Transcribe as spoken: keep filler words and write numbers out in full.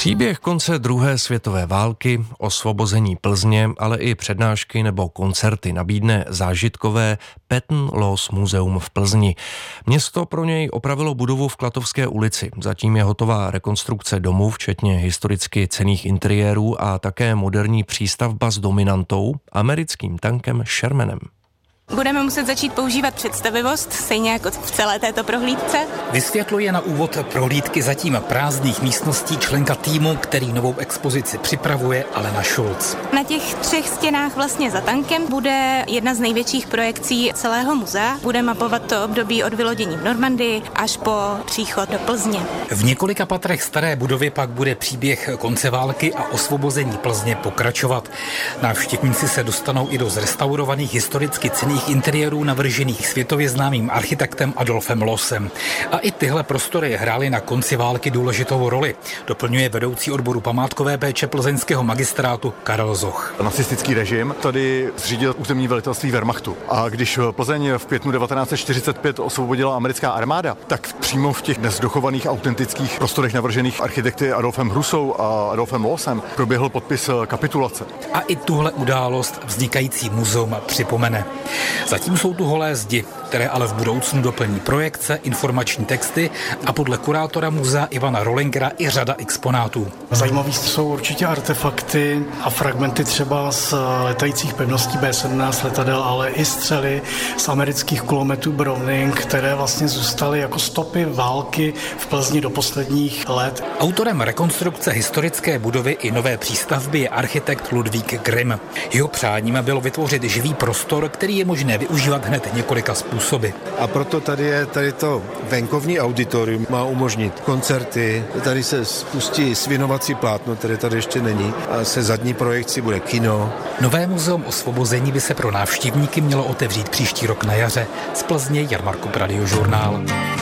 Příběh konce druhé světové války, osvobození Plzně, ale i přednášky nebo koncerty nabídne zážitkové Patent Laws Museum v Plzni. Město pro něj opravilo budovu v Klatovské ulici. Zatím je hotová rekonstrukce domu, včetně historicky cenných interiérů a také moderní přístavba s dominantou, americkým tankem Shermanem. Budeme muset začít používat představivost, stejně jako v celé této prohlídce. Vysvětluje na úvod prohlídky zatím prázdných místností členka týmu, který novou expozici připravuje, Alena Schulz. Na těch třech stěnách vlastně za tankem bude jedna z největších projekcí celého muzea. Bude mapovat to období od vylodění v Normandii až po příchod do Plzně. V několika patrech staré budovy pak bude příběh konce války a osvobození Plzně pokračovat. Návštěvníci se dostanou i do zrestaurovaných historicky cenných interiérů navržených světově známým architektem Adolfem Lossem. A i tyhle prostory hrály na konci války důležitou roli, doplňuje vedoucí odboru památkové péče plzeňského magistrátu Karel Zoch. Nacistický režim tady zřídil územní velitelství Wehrmachtu. A když Plzeň v květnu devatenáct set čtyřicet pět osvobodila americká armáda, tak přímo v těch dnes dochovaných autentických prostorech navržených architekty Adolfem Hrusou a Adolfem Lossem proběhl podpis kapitulace. A i tuhle událost vznikající muzeum připomene. Zatím jsou tu holé zdi, které ale v budoucnu doplní projekce, informační texty a podle kurátora muzea Ivana Rollingera i řada exponátů. Zajímavý jsou určitě artefakty a fragmenty třeba z letajících pevností bé sedmnáct letadel, ale i střely z amerických kulometů Browning, které vlastně zůstaly jako stopy války v Plzni do posledních let. Autorem rekonstrukce historické budovy i nové přístavby je architekt Ludvík Grimm. Jeho přáním bylo vytvořit živý prostor, který je možné využívat hned několika způsoby. A proto tady je tady to venkovní auditorium, má umožnit koncerty, tady se spustí svinovací plátno, které tady ještě není, a se zadní projekcí bude kino. Nové muzeum osvobození by se pro návštěvníky mělo otevřít příští rok na jaře. Z Plzně Jarmarko, Radiožurnál.